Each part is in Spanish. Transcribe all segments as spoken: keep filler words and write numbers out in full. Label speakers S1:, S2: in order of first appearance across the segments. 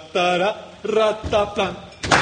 S1: ratara, rataplan.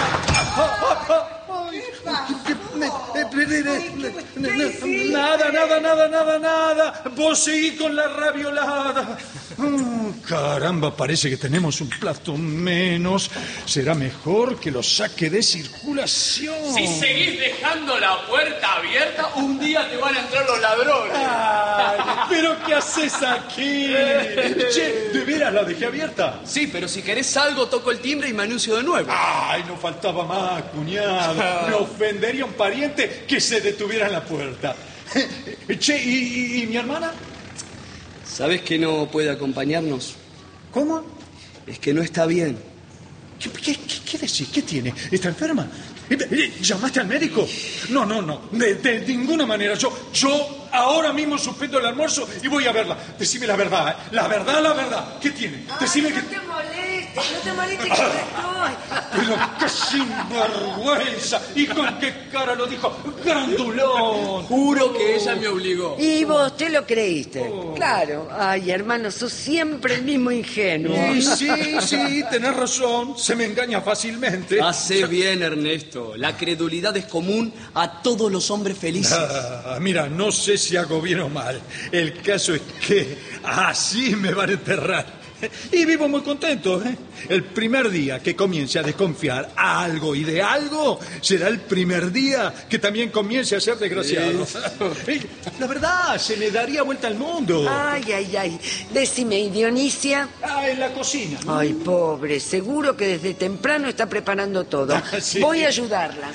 S1: Nada, nada, nada, nada, nada. Vos seguí con la raviolada. Oh, caramba, parece que tenemos un plato menos. Será mejor que lo saque de circulación.
S2: Si seguís dejando la puerta abierta, un día te van a entrar los ladrones.
S1: Ay, ¿pero qué haces aquí? Che, ¿de veras la dejé abierta?
S2: Sí, pero si querés algo, toco el timbre y me anuncio de nuevo.
S1: Ay, no faltaba más, cuñado. Me ofendería un pariente que se detuviera en la puerta. Che, ¿y, y, y mi hermana?
S2: ¿Sabés que no puede acompañarnos?
S1: ¿Cómo?
S2: Es que no está bien.
S1: ¿Qué, qué, qué, qué decís? ¿Qué tiene? ¿Está enferma? ¿Llamaste al médico? No, no, no. De, de ninguna manera. Yo, yo ahora mismo suspendo el almuerzo y voy a verla. Decime la verdad, ¿eh? La verdad, la verdad. ¿Qué tiene? Decime
S3: Ay, no
S1: que...
S3: te molestes, no te molestes que yo estoy.
S1: Pero qué sinvergüenza. ¿Y con qué cara lo dijo? ¡Grandulón!
S2: Juro que ella me obligó.
S3: Y vos te lo creíste. Claro. Ay, hermano, sos siempre el mismo ingenuo.
S1: Y sí, sí, tenés razón. Se me engaña fácilmente.
S2: Hace bien, Ernesto. La credulidad es común a todos los hombres felices.
S1: Ah, mira, no sé si hago bien o mal. El caso es que así me van a enterrar. Y vivo muy contento, ¿eh? El primer día que comience a desconfiar a algo y de algo, será el primer día que también comience a ser desgraciado. Sí. La verdad, se me daría vuelta al mundo.
S3: Ay, ay, ay. Decime, ¿y Dionisia?
S1: Ah, en la cocina.
S3: Ay, pobre, seguro que desde temprano está preparando todo.
S1: Ah, sí.
S3: Voy a ayudarla.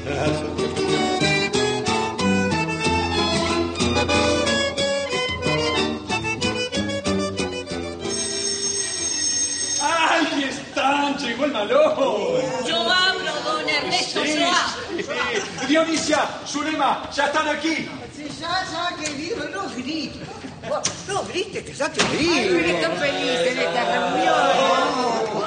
S1: ¡Ahí están! ¡Llegó el malón!
S4: Yo abro, don Ernesto,
S1: Sí,
S4: yo abro.
S1: sí. Dionisia, Zulema, ya están aquí.
S5: Sí, ya, ya, querido, no grites.
S3: No, grite, que ya te digo. Ay, pero están felices en esta reunión.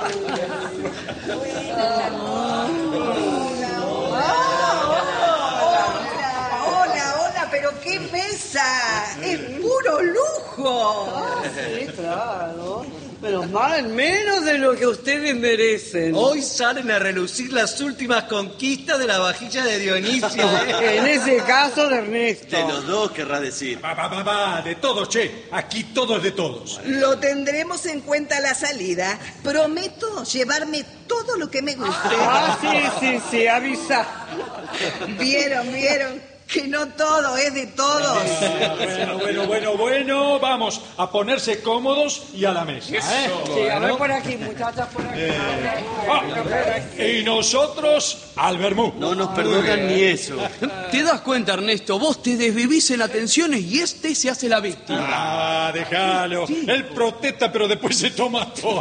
S5: Hola, hola, pero qué mesa. Es puro lujo.
S6: Sí, claro. Pero mal, menos de lo que ustedes merecen.
S7: Hoy salen a relucir las últimas conquistas de la vajilla de Dionisio. ¿eh?
S6: En ese caso de Ernesto.
S7: De los dos, querrás decir.
S1: Va, va, va, va, de todos, che. Aquí todos de todos.
S5: Lo tendremos en cuenta a la salida. Prometo llevarme todo lo que me guste.
S6: Ah, sí, sí, sí, avisa.
S5: Vieron, vieron. Que no todo es de todos.
S1: Bueno, bueno, bueno, bueno. Vamos a ponerse cómodos y a la mesa. ¿eh?
S6: Sí, a ver por aquí, muchachas, por aquí.
S1: Ah, y nosotros al vermú.
S7: No nos perdonan ni eso.
S2: ¿Te das cuenta, Ernesto? Vos te desvivís en atenciones y este se hace la víctima.
S1: Ah, déjalo. Él protesta, pero después se toma todo.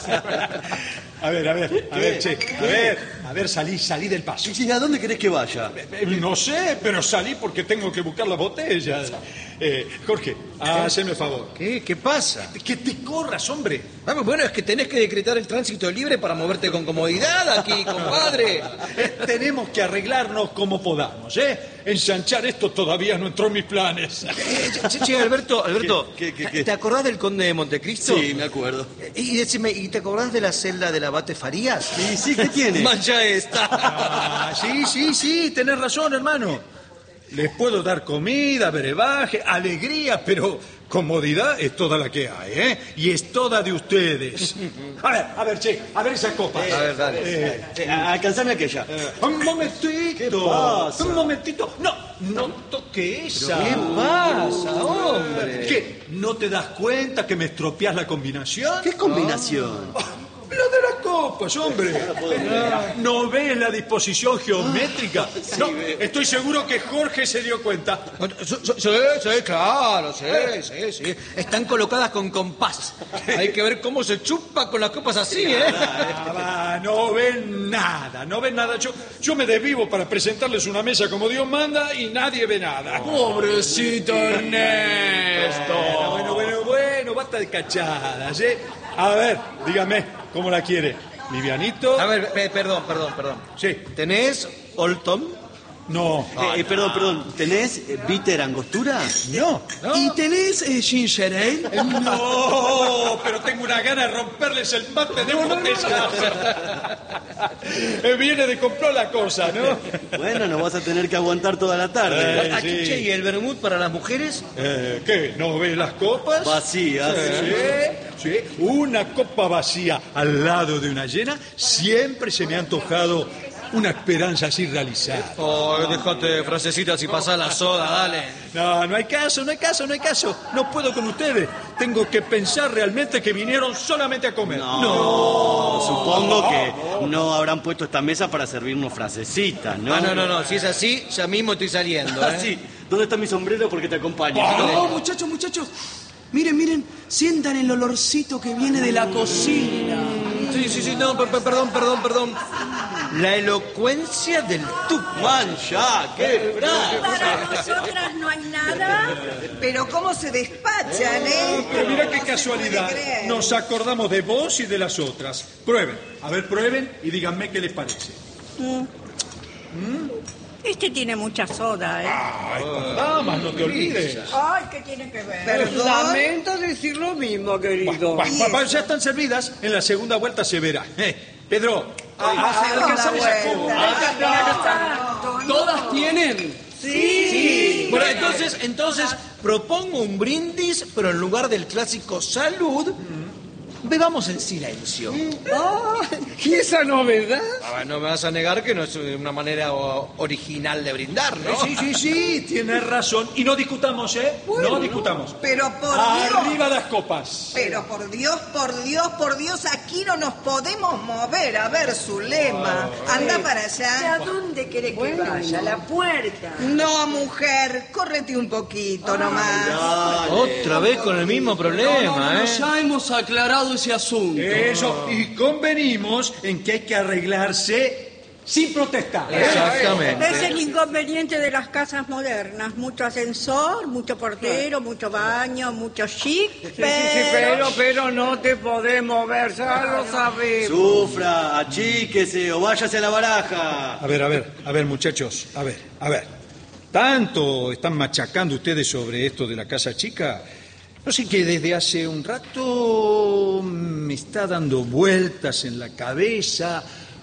S1: A ver, a ver, a ver, che. A ver, a ver, salí, salí del paso.
S7: ¿Y a dónde querés que vaya?
S1: Eh, No sé, pero salí porque tengo que buscar las botellas. Eh, Jorge, haceme favor.
S7: ¿Qué? ¿Qué pasa?
S1: Que te corras, hombre.
S7: Ah, bueno, es que tenés que decretar el tránsito libre para moverte con comodidad aquí, compadre.
S1: Eh, tenemos que arreglarnos como podamos, ¿eh? Ensanchar esto todavía no entró en mis planes.
S7: Eh, che, che, Alberto, Alberto,
S8: ¿Qué, qué, qué?
S7: ¿te acordás del conde de Montecristo?
S8: Sí, me acuerdo.
S7: Y decime, ¿y te acordás de la celda del abate Farías?
S8: ¿Y sí, qué tiene?
S7: Mancha esta.
S1: Ah, sí, sí, sí, tenés razón, hermano. Les puedo dar comida, brebaje, alegría, pero comodidad es toda la que hay, ¿eh? Y es toda de ustedes. A ver, a ver, che, a ver esa copa.
S7: A ver, dale.
S1: Eh,
S8: Eh, alcanzame aquella.
S1: un momentito.
S8: ¿Qué pasa?
S1: Un momentito. No, no toque esa.
S7: ¿Qué pasa, hombre?
S1: ¿Qué? ¿No te das cuenta que me estropeás la combinación?
S8: ¿Qué combinación?
S1: La de las copas, hombre. ¿No ves la disposición geométrica? No, estoy seguro que Jorge se dio cuenta.
S7: Sí, sí, sí, claro, sí, sí, sí. Están colocadas con compás. Hay que ver cómo se chupa con las copas así, ¿eh?
S1: Ah, va, no ven nada, no ven nada. Yo, yo me desvivo para presentarles una mesa como Dios manda y nadie ve nada.
S2: Pobrecito Ernesto.
S1: Bueno, bueno, bueno, bueno, basta de cachadas, ¿eh? A ver, dígame, ¿cómo la quiere? ¿Livianito?
S7: A ver, pe- perdón, perdón, perdón.
S1: Sí.
S7: ¿Tenés Olton?
S1: No.
S8: Eh, eh, perdón, perdón. ¿Tenés eh, bitter angostura?
S1: No, no.
S6: ¿Y tenés eh, ginger ale?
S1: No, pero tengo una gana de romperles el mate de botella. Viene de comprar la cosa, ¿no?
S8: Bueno, nos vas a tener que aguantar toda la tarde.
S1: Eh,
S7: Aquí,
S1: sí.
S7: che, ¿y el vermut para las mujeres?
S1: Eh, ¿Qué? ¿No ves las copas?
S8: Vacías.
S1: Sí, sí. Una copa vacía al lado de una llena, siempre se me ha antojado una esperanza así realizada.
S7: Oh, déjate frasecitas y pasá la soda, dale.
S1: No, no hay caso, no hay caso, no hay caso. No puedo con ustedes. Tengo que pensar realmente que vinieron solamente a comer.
S8: No, supongo que no habrán puesto esta mesa para servirnos frasecitas, ¿no?
S7: No, no, no, no, si es así, ya mismo estoy saliendo,
S8: Ah,
S7: ¿eh?
S8: sí. ¿Dónde está mi sombrero? Porque te acompaño.
S6: No, muchachos, muchachos. Miren, miren, sientan el olorcito que viene de la cocina.
S7: Sí, sí, sí, no, per- per- perdón, perdón, perdón. La elocuencia del tuco.
S8: Man, ya, qué bravo.
S4: Para nosotras no hay nada.
S5: Pero cómo se despachan, ¿eh?
S1: Pero mira qué casualidad. Nos acordamos de vos y de las otras. Prueben. A ver, prueben y díganme qué les parece.
S4: Este tiene mucha soda, ¿eh?
S1: Ay, damas, no te olvides.
S4: Ay, ¿qué tiene que ver?
S5: Perdón.
S6: Lamento decir lo mismo, querido.
S1: Bah, bah, bah, ya están servidas. En la segunda vuelta se verá. Eh, Pedro,
S5: Ah,
S1: alcanzame
S5: segunda
S1: esa
S5: vuelta.
S1: copa.
S6: ¿Todas tienen?
S7: Sí. Bueno, entonces, entonces propongo un brindis, pero en lugar del clásico salud, bebamos en silencio.
S6: Ah, ¿y esa novedad?
S7: Ah, no me vas a negar que no es una manera o- original de brindar, ¿no?
S1: Sí, sí, sí, tienes razón. Y no discutamos, ¿eh? no discutamos.
S5: Pero por Dios.
S1: Arriba las copas.
S5: Pero por Dios, por Dios, por Dios, aquí no nos podemos mover. A ver, Zulema, anda para
S4: ¿A
S5: allá.
S4: dónde quiere que vaya? A la puerta.
S5: No, mujer, córrete un poquito nomás.
S7: Otra vez con el mismo problema,
S6: No, no, no,
S7: ¿eh?
S6: ya hemos aclarado ese asunto.
S1: Eso, y convenimos en que hay que arreglarse sin protestar. ¿eh?
S7: Exactamente.
S4: Es el inconveniente de las casas modernas. Mucho ascensor, mucho portero, mucho baño, mucho chic.
S6: Sí, sí, sí, pero, pero no te podés mover, ya lo sabemos.
S8: Sufra, achíquese o váyase a la baraja.
S1: A ver, a ver, a ver, muchachos, a ver, a ver. Tanto están machacando ustedes sobre esto de la casa chica. No sé que desde hace un rato me está dando vueltas en la cabeza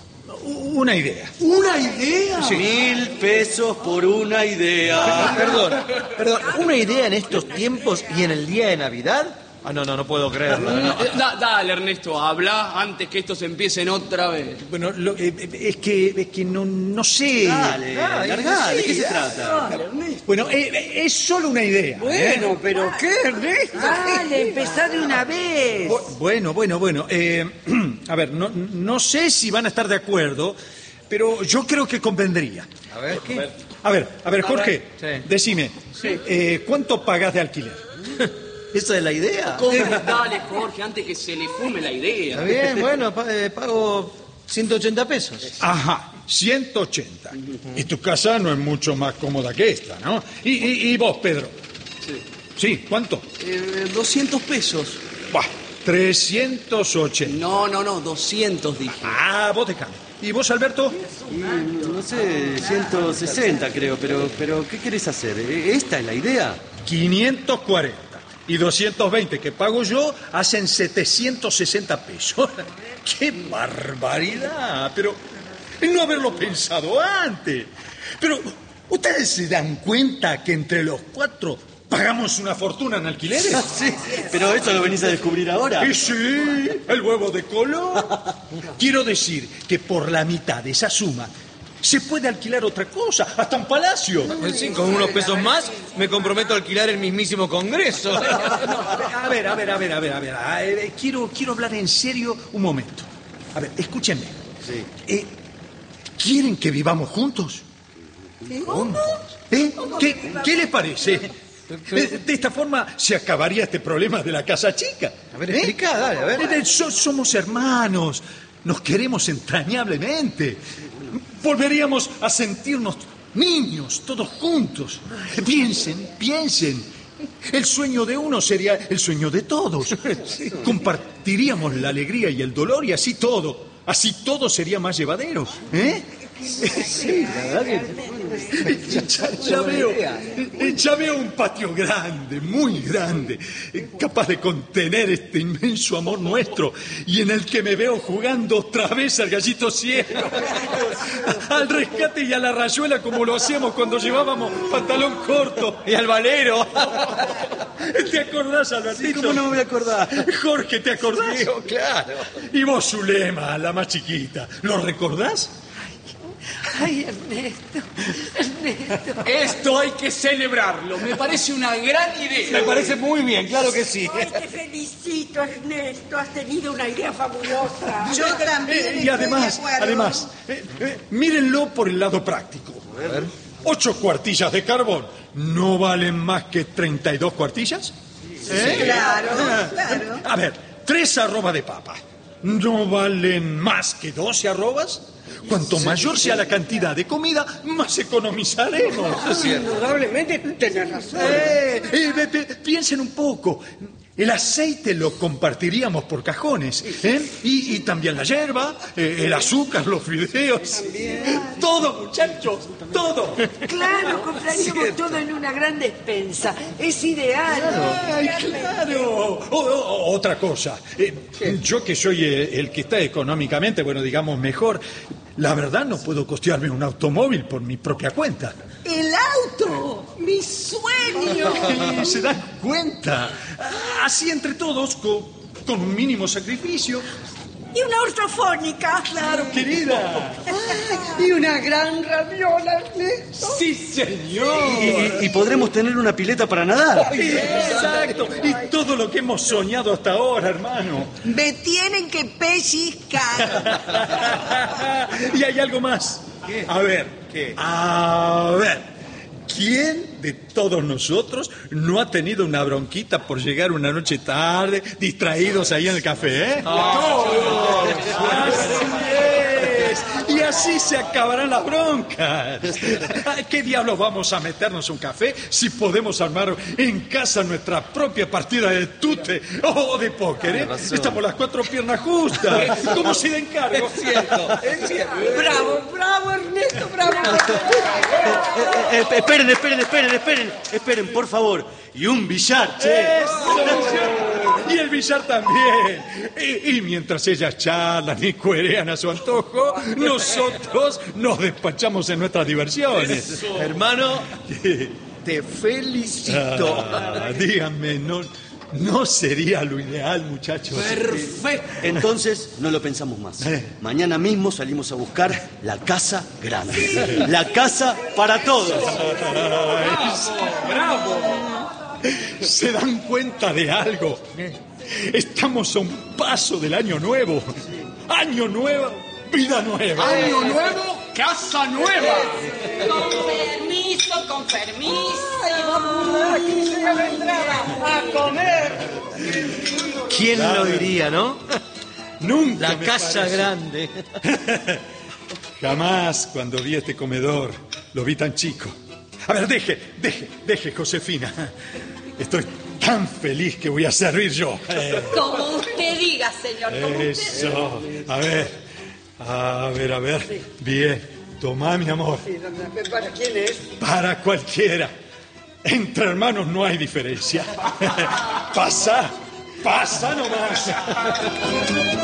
S1: una idea.
S6: ¿Una idea?
S8: Mil pesos por una idea.
S7: Perdón, perdón, ¿una idea en estos tiempos y en el día de Navidad? Ah, no, no, no puedo creerlo. no.
S6: Eh, da- dale, Ernesto, habla antes que estos empiecen otra vez.
S1: Bueno, lo- eh, eh, es que es que no, no sé.
S8: Dale, largá, ¿de qué se trata?
S1: Bueno, eh, eh, es solo una idea. ¿eh?
S6: Bueno, pero ¿qué, Ernesto?
S4: Dale, empezá de una vez.
S1: Bu- Bueno, bueno, bueno. eh, a ver, no, no sé si van a estar de acuerdo, pero yo creo que convendría.
S7: A ver, ¿qué?
S1: A ver, a ver, Jorge,
S7: ver, sí.
S1: decime, eh, ¿cuánto pagás de alquiler?
S7: ¿Esa es la idea?
S6: ¿Cómo? Dale, Jorge, antes que se le fume la idea.
S7: Está bien, bueno, pa- eh, pago ciento ochenta pesos.
S1: Ajá, ciento ochenta. Y tu casa no es mucho más cómoda que esta, ¿no? Y, y- y vos, Pedro. Sí. Sí, ¿cuánto?
S6: Eh, doscientos pesos.
S1: Bah, trescientos ochenta.
S6: No, no, no, doscientos dije.
S1: Ah, vos te cambias. ¿Y vos, Alberto?
S8: No sé, ciento sesenta creo, pero, pero ¿qué querés hacer? ¿Esta es la idea?
S1: quinientos cuarenta. Y doscientos veinte que pago yo hacen setecientos sesenta pesos. ¡Qué barbaridad! Pero no haberlo pensado antes. Pero, ¿ustedes se dan cuenta que entre los cuatro pagamos una fortuna en alquileres?
S8: Sí, pero eso lo venís a descubrir ahora.
S1: Y sí, el huevo de color. Quiero decir que por la mitad de esa suma se puede alquilar otra cosa, hasta un palacio.
S7: Pues sí, con unos pesos más me comprometo a alquilar el mismísimo Congreso.
S1: No, a ver, a ver, a ver, a ver, a ver. a ver, quiero, quiero hablar en serio un momento. A ver, escúchenme.
S8: Sí.
S1: Eh, ¿Quieren que vivamos juntos? ¿Juntos? ¿Eh? ¿Qué, ¿Qué les parece? De, de esta forma se acabaría este problema de la casa chica.
S7: A ver, explica, dale, a ver.
S1: Eh, so- somos hermanos, nos queremos entrañablemente. Volveríamos a sentirnos niños, todos juntos. Piensen, piensen. El sueño de uno sería el sueño de todos. Compartiríamos la alegría y el dolor y así todo. Así todo sería más llevadero. ¿Eh?
S8: Sí, la verdad que
S1: Ya, ya veo, ya veo un patio grande, muy grande, capaz de contener este inmenso amor nuestro y en el que me veo jugando otra vez al gallito ciego, al rescate y a la rayuela como lo hacíamos cuando llevábamos pantalón corto.
S7: Y al valero.
S1: ¿Te acordás, Albertito?
S8: Sí, ¿cómo no me voy a acordar?
S1: Jorge, ¿te acordás?
S7: Digo, claro.
S1: Y vos, Zulema, la más chiquita, ¿lo recordás?
S3: Ay, Ernesto, Ernesto.
S2: Esto hay que celebrarlo. Me parece una gran idea.
S7: Me parece muy bien, claro que sí.
S4: Ay, te felicito, Ernesto. Has tenido una idea fabulosa.
S5: Yo también.
S1: Eh, y
S5: estoy
S1: además,
S5: de acuerdo.
S1: además, eh, eh, mírenlo por el lado práctico. Ocho cuartillas de carbón, ¿no valen más que treinta y dos cuartillas? ¿Eh?
S5: Claro,
S1: Ah,
S5: claro.
S1: A ver, tres arrobas de papa, ¿no valen más que doce arrobas? Cuanto mayor sea la cantidad de comida, más economizaremos.
S3: Indudablemente tenés razón.
S1: Eh, eh, ve- ve- piensen un poco. El aceite lo compartiríamos por cajones, ¿eh? Y, y también la hierba, eh, el azúcar, los fideos. Todo, muchachos, todo.
S3: Claro, compraríamos todo en una gran despensa. Es ideal.
S1: Ay, claro. O- o- otra cosa. eh, yo que soy eh, el que está económicamente, bueno, digamos, mejor, la verdad no puedo costearme un automóvil por mi propia cuenta.
S5: El auto, mi sueño.
S1: Eh, ¿Se dan cuenta? Así entre todos, con, con un mínimo sacrificio.
S4: Y una ortofónica.
S1: Claro, querida.
S3: Y una gran rabiola, Ernesto.
S2: Sí, señor.
S8: Y, y podremos tener una pileta para nadar.
S1: Exacto. Y todo lo que hemos soñado hasta ahora, hermano.
S5: Me tienen que pellizcar.
S1: Y hay algo más. A ver.
S7: ¿Qué?
S1: A ver. ¿Quién de todos nosotros no ha tenido una bronquita por llegar una noche tarde, distraídos ahí en el café? ¿Eh? ¡Todos! ¡Así es! Y así se acabarán las broncas. ¿Qué diablos vamos a meternos un café si podemos armar en casa nuestra propia partida de tute o de póker? ¿Eh? Estamos las cuatro piernas justas. ¿Cómo se da encargo?
S7: Es cierto, es cierto.
S3: Bravo, bravo, Ernesto, bravo.
S8: Eh, eh, esperen, esperen, esperen, esperen, esperen, por favor. Y un billar, che.
S1: ¡Eso! Y el billar también. Y, y mientras ellas charlan y cuerean a su antojo, nosotros nos despachamos en nuestras diversiones.
S7: Hermano, te felicito.
S1: Ah, díganme, ¿no, ¿no sería lo ideal, muchachos?
S2: Perfecto.
S8: Entonces, no lo pensamos más.
S1: Eh.
S8: Mañana mismo salimos a buscar la casa grande. La casa para todos.
S1: ¿Se dan cuenta de algo? Estamos a un paso del año nuevo. Año nuevo, vida nueva.
S2: Año nuevo, casa nueva.
S9: Con permiso, con permiso.
S3: Aquí se la entrada a comer.
S7: ¿Quién lo diría, no?
S1: Nunca
S7: La
S1: me
S7: casa
S1: pareció.
S7: grande.
S1: Jamás cuando vi este comedor lo vi tan chico. A ver, deje, deje, deje, Josefina. Estoy tan feliz que voy a servir yo. Eh,
S9: Como usted diga, señor. Como usted
S1: Eso. A ver, a ver, a ver. Bien, toma, mi amor.
S3: ¿Para quién es?
S1: Para cualquiera. Entre hermanos no hay diferencia. Pasa, pasa nomás.